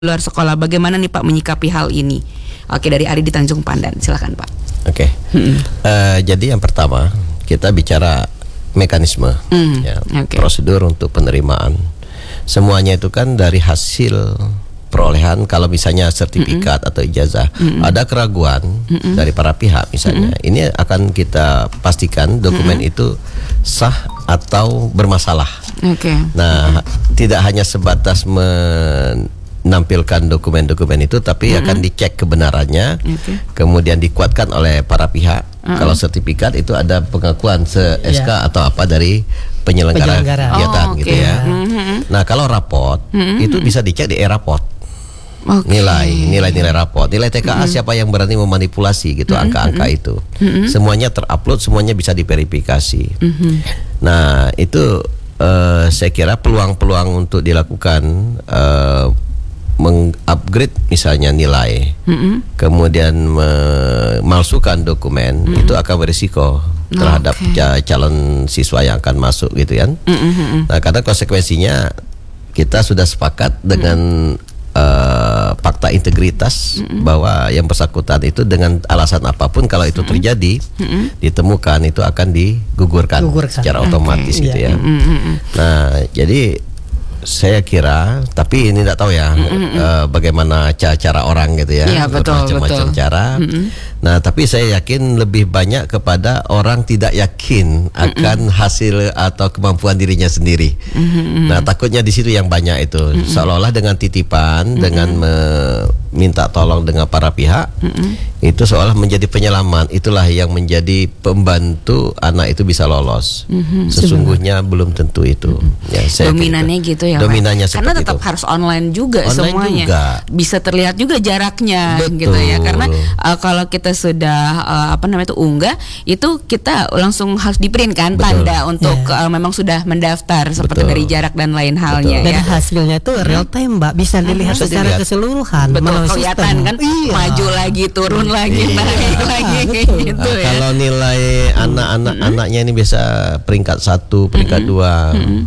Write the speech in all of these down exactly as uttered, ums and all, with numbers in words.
luar sekolah. Bagaimana nih Pak menyikapi hal ini? Oke, dari Ari di Tanjung Pandan, silakan Pak. Oke, hmm. uh, jadi yang pertama kita bicara mekanisme, hmm. ya, okay. prosedur untuk penerimaan. Semuanya itu kan dari hasil perolehan. Kalau misalnya sertifikat mm-hmm. atau ijazah, mm-hmm. ada keraguan mm-hmm. dari para pihak misalnya, mm-hmm. ini akan kita pastikan dokumen mm-hmm. itu sah atau bermasalah. Okay. Nah, mm-hmm. tidak hanya sebatas menampilkan dokumen-dokumen itu, tapi mm-hmm. akan dicek kebenarannya, okay. kemudian dikuatkan oleh para pihak. Mm-hmm. Kalau sertifikat itu ada pengakuan se-S K yeah. atau apa dari penyelenggara, penyelenggara. kegiatan oh, okay. gitu ya. Mm-hmm. Nah, kalau raport mm-hmm. itu bisa dicek di e-raport. Okay. Nilai, nilai-nilai raport, nilai T K A mm-hmm. siapa yang berani memanipulasi gitu mm-hmm. angka-angka itu, mm-hmm. semuanya terupload, semuanya bisa diverifikasi. Mm-hmm. Nah itu uh, saya kira peluang-peluang untuk dilakukan uh, mengupgrade misalnya nilai, mm-hmm. kemudian memalsukan dokumen mm-hmm. itu akan berisiko terhadap okay. calon siswa yang akan masuk gitu kan. Mm-hmm. Nah karena konsekuensinya kita sudah sepakat dengan mm-hmm. Uh, fakta integritas mm-hmm. bahwa yang bersangkutan itu dengan alasan apapun kalau itu terjadi mm-hmm. ditemukan itu akan digugurkan Gugurkan. secara otomatis okay. gitu yeah. ya. Mm-hmm. Nah jadi saya kira, tapi ini tidak tahu ya mm-hmm. uh, bagaimana cara-cara orang gitu ya, yeah, betul, macam-macam betul. cara. Mm-hmm. Nah tapi saya yakin lebih banyak kepada orang tidak yakin akan mm-hmm. hasil atau kemampuan dirinya sendiri. Mm-hmm. Nah takutnya di situ yang banyak itu, mm-hmm. seolah-olah dengan titipan, mm-hmm. dengan meminta tolong dengan para pihak, mm-hmm. itu seolah menjadi penyelamat. Itulah yang menjadi pembantu anak itu bisa lolos. Mm-hmm. Sesungguhnya Sebenarnya. belum tentu itu. Mm-hmm. Ya, saya Dominannya gitu. Ya, dominannya karena tetap itu. harus online juga online semuanya juga. Bisa terlihat juga jaraknya. Betul. Gitu ya, karena uh, kalau kita sudah uh, apa namanya itu unggah itu kita langsung harus di-print kan Betul. tanda untuk yeah. uh, memang sudah mendaftar seperti Betul. dari jarak dan lain halnya. Dan ya. hasilnya itu real time Mbak, bisa dilihat hmm. secara dilihat. keseluruhan. Betul, kelihatan kan iya. maju lagi turun lagi iya. naik lagi gitu nah, ya. Kalau nilai anak-anak hmm. anaknya ini biasa peringkat satu, peringkat hmm. dua hmm.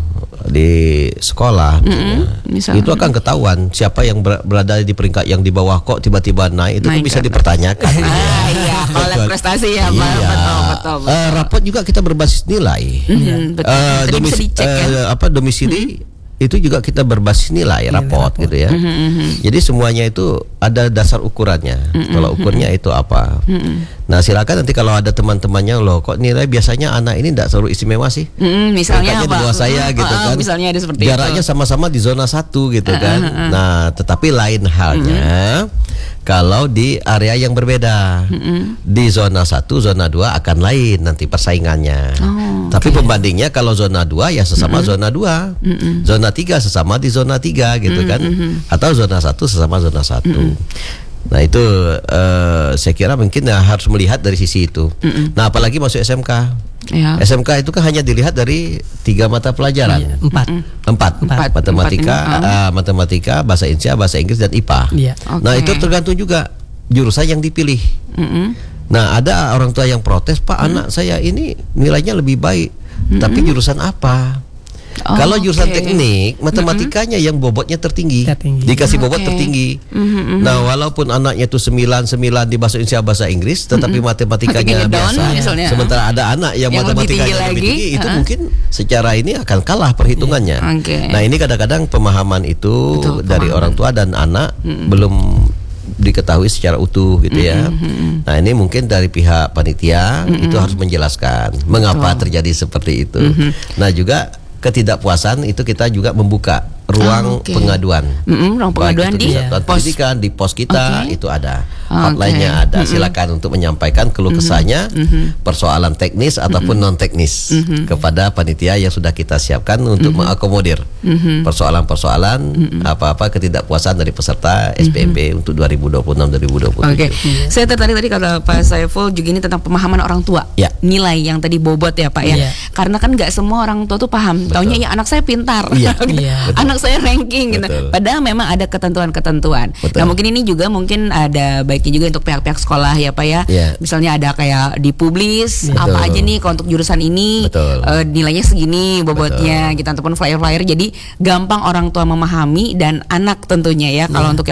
di sekolah mm-hmm. itu akan ketahuan siapa yang ber- berada di peringkat yang di bawah kok tiba-tiba naik itu naik kan bisa dipertanyakan. ah, iya, oleh prestasi ya, iya. betul, betul, betul. Uh, raport juga kita berbasis nilai. Mm-hmm, betul. Uh, domis- dicek, uh, ya? apa domisili mm-hmm. itu juga kita berbasis nilai raport, raport gitu ya. Mm-hmm. Jadi semuanya itu ada dasar ukurannya. Mm-hmm. Kalau ukurnya itu apa. Mm-hmm. Nah silakan nanti kalau ada teman-temannya loh kok nilai biasanya anak ini tidak selalu istimewa sih. Mm-hmm. Misalnya apa? Di bawah saya mm-hmm. gitu kan. Misalnya ada seperti jaraknya itu. sama-sama di zona satu gitu uh-huh. kan. Nah tetapi lain halnya mm-hmm. kalau di area yang berbeda. Mm-hmm. Di zona satu, zona dua akan lain nanti persaingannya. Oh, Tapi okay. pembandingnya kalau zona dua ya sesama mm-hmm. zona dua. Mm-hmm. Zona tiga sesama di zona tiga gitu kan. Mm-hmm. Atau zona satu sesama zona satu. Mm-hmm. Nah itu uh, saya kira mungkin ya, harus melihat dari sisi itu. Mm-hmm. Nah apalagi masuk S M K. Ya. S M K itu kan hanya dilihat dari tiga mata pelajaran. Iya. Empat. Empat. Empat. Matematika, Empat uh, matematika, bahasa Indonesia, bahasa Inggris dan I P A. Iya. Okay. Nah itu tergantung juga jurusan yang dipilih. Mm-hmm. Nah ada orang tua yang protes, Pak mm-hmm. anak saya ini nilainya lebih baik, mm-hmm. tapi jurusan apa? Oh, Kalau jurusan okay. teknik, matematikanya mm-hmm. yang bobotnya tertinggi, tertinggi. dikasih bobot okay. tertinggi. Mm-hmm. Nah, walaupun anaknya itu sembilan sembilan di bahasa Indonesia bahasa Inggris, tetapi mm-hmm. matematikanya biasa. Down, Sementara ada anak yang, yang matematikanya lebih tinggi, lebih tinggi itu uh-huh. mungkin secara ini akan kalah perhitungannya. Yeah. Okay. Nah, ini kadang-kadang pemahaman itu Betul, dari pemahaman. orang tua dan anak mm-hmm. belum diketahui secara utuh gitu ya. Mm-hmm. Nah, ini mungkin dari pihak panitia mm-hmm. itu harus menjelaskan mengapa Betul. terjadi seperti itu. Mm-hmm. Nah, juga ketidakpuasan itu kita juga membuka ruang oh, okay. pengaduan. Mm-hmm, ruang pengaduan di pendidikan, di pos kita okay. itu ada. Hotline-nya okay. ada. Silakan mm-hmm. untuk menyampaikan keluh kesahnya, mm-hmm. persoalan teknis ataupun mm-hmm. non teknis mm-hmm. kepada panitia yang sudah kita siapkan untuk mm-hmm. mengakomodir mm-hmm. persoalan-persoalan mm-hmm. apa-apa ketidakpuasan dari peserta S P M B mm-hmm. untuk dua ribu dua puluh enam dua ribu dua puluh tujuh. Oke. Okay. Saya tertarik tadi kata Pak Saiful juga ini tentang pemahaman orang tua. Ya. Nilai yang tadi bobot ya Pak ya. Yeah. Karena kan nggak semua orang tua tuh paham. Taunya ya anak saya pintar. Yeah. Yeah. Anak saya ranking gitu. Padahal memang ada ketentuan-ketentuan. Betul. Nah mungkin ini juga mungkin ada baiknya juga untuk pihak-pihak sekolah ya Pak ya. Yeah. Misalnya ada kayak dipublis Betul. apa aja nih kalau untuk jurusan ini uh, nilainya segini bobotnya gitu, ataupun flyer-flyer, jadi gampang orang tua memahami dan anak tentunya ya. Kalau yeah. untuk